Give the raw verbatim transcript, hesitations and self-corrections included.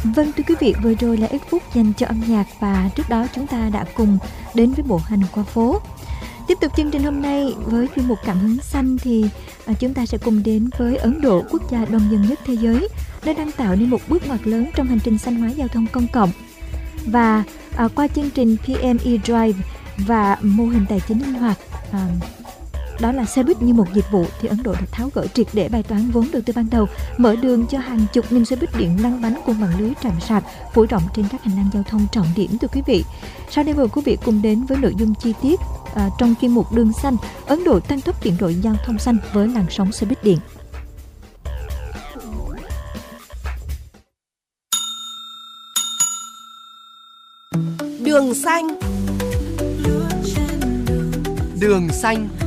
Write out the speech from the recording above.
Vâng thưa quý vị, vừa rồi là ít phút dành cho âm nhạc và trước đó chúng ta đã cùng đến với bộ hành qua phố. Tiếp tục chương trình hôm nay với chuyên mục Cảm hứng xanh thì à, chúng ta sẽ cùng đến với Ấn Độ, quốc gia đông dân nhất thế giới, nơi đang tạo nên một bước ngoặt lớn trong hành trình xanh hóa giao thông công cộng. Và à, qua chương trình pê em e-Drive và mô hình tài chính linh hoạt, à, đó là xe buýt như một dịch vụ, thì Ấn Độ đã tháo gỡ triệt để bài toán vốn đầu tư ban đầu, mở đường cho hàng chục nghìn xe buýt điện lăn bánh cùng mạng lưới trạm sạc phủ rộng trên các hành lang giao thông trọng điểm. Thưa quý vị, sau đây mời quý vị cùng đến với nội dung chi tiết à, trong chuyên mục Đường xanh. Ấn Độ tăng tốc chuyển đổi giao thông xanh với làn sóng xe buýt điện. Đường xanh. Đường xanh.